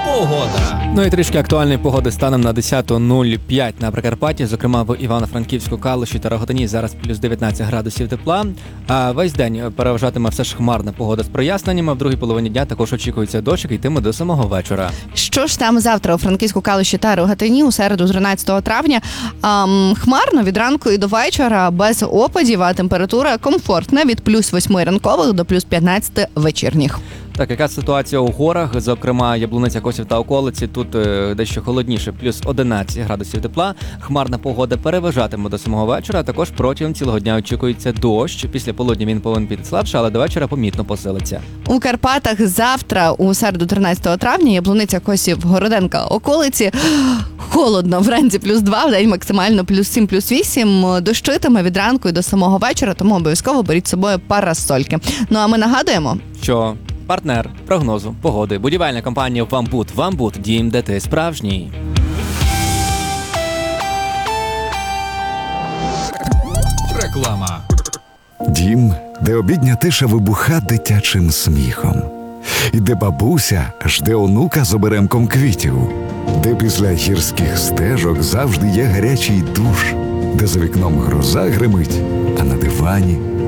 погода. Ну і трішки актуальної погоди станом на 10:05 на Прикарпатті, зокрема в Івано-Франківську, Калуші та Роготині зараз плюс 19 градусів тепла. А весь день переважатиме все ж хмарна погода з проясненнями. В другій половині дня також очікується дощик, йтиме до самого вечора. Що ж там завтра у Франківську, Калуші та Рогатині у середу, 13 травня? Хмарно від ранку і до вечора, без опадів, а температура комфортна від плюс 8 ранкових до плюс 15 вечірніх. Так, яка ситуація у горах, зокрема Яблуниця, Косів та околиці, тут дещо холодніше, плюс 11 градусів тепла. Хмарна погода переважатиме до самого вечора, також протягом цілого дня очікується дощ. Після полудня він повинен піти слабше, але до вечора помітно посилиться. У Карпатах завтра, у середу, 13 травня, Яблуниця, Косів, Городенка, околиці. Холодно, вранці плюс 2, вдень максимально плюс 7, плюс 8. Дощитиме від ранку і до самого вечора, тому обов'язково беріть з собою парасольки. Ну а ми нагадуємо, що партнер прогнозу погоди – будівельна компанія «Вамбут». «Вамбут» – дім, де ти справжній. Реклама. Дім, де обідня тиша вибуха дитячим сміхом. І де бабуся жде онука з оберемком квітів. Де після гірських стежок завжди є гарячий душ. Де за вікном гроза гримить, а на дивані